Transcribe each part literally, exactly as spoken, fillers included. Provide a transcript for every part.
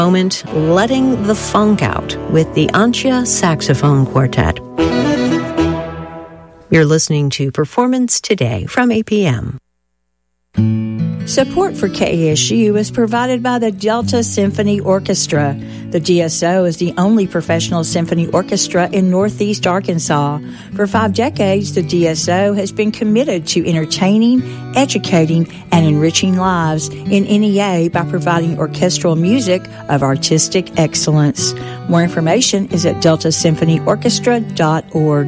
Moment, letting the funk out with the Antia Saxophone Quartet. You're listening to Performance Today from A P M. Support for K A S U is provided by the Delta Symphony Orchestra. The D S O is the only professional symphony orchestra in Northeast Arkansas. For five decades, the D S O has been committed to entertaining, educating, and enriching lives in N E A by providing orchestral music of artistic excellence. More information is at delta symphony orchestra dot org.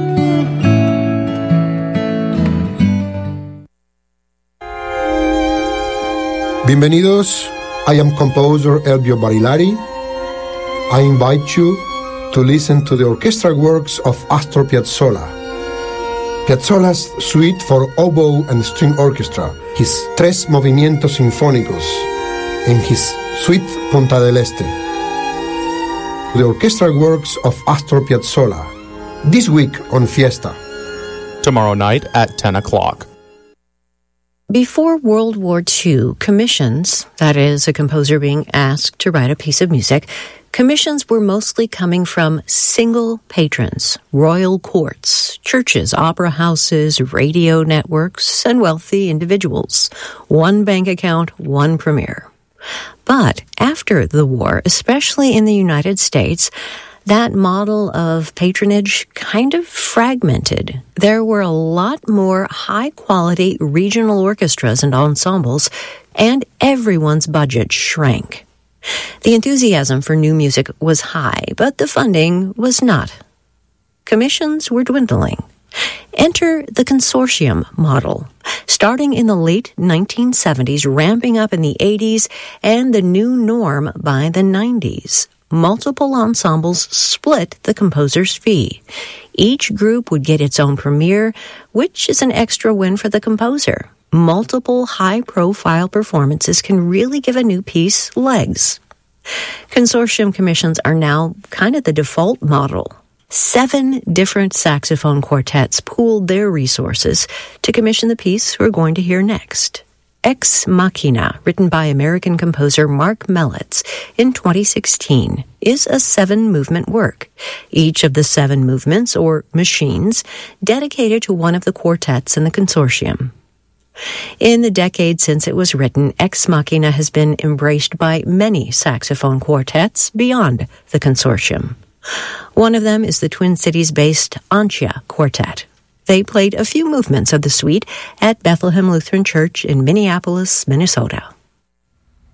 Bienvenidos, I am composer Elvio Barilari. I invite you to listen to the orchestral works of Astor Piazzolla. Piazzolla's suite for oboe and string orchestra, his Tres Movimientos Sinfónicos, and his suite Punta del Este. The orchestral works of Astor Piazzolla, this week on Fiesta. Tomorrow night at ten o'clock. Before World War Two, commissions, that is, a composer being asked to write a piece of music, commissions were mostly coming from single patrons, royal courts, churches, opera houses, radio networks, and wealthy individuals. One bank account, one premier. But after the war, especially in the United States, that model of patronage kind of fragmented. There were a lot more high-quality regional orchestras and ensembles, and everyone's budget shrank. The enthusiasm for new music was high, but the funding was not. Commissions were dwindling. Enter the consortium model, starting in the late nineteen seventies, ramping up in the eighties, and the new norm by the nineties. Multiple ensembles split the composer's fee. Each group would get its own premiere, which is an extra win for the composer. Multiple high-profile performances can really give a new piece legs. Consortium commissions are now kind of the default model. Seven different saxophone quartets pooled their resources to commission the piece we're going to hear next. Ex Machina, written by American composer Mark Mellitz in twenty sixteen, is a seven-movement work. Each of the seven movements, or machines, dedicated to one of the quartets in the consortium. In the decade since it was written, Ex Machina has been embraced by many saxophone quartets beyond the consortium. One of them is the Twin Cities-based Antia Quartet. They played a few movements of the suite at Bethlehem Lutheran Church in Minneapolis, Minnesota.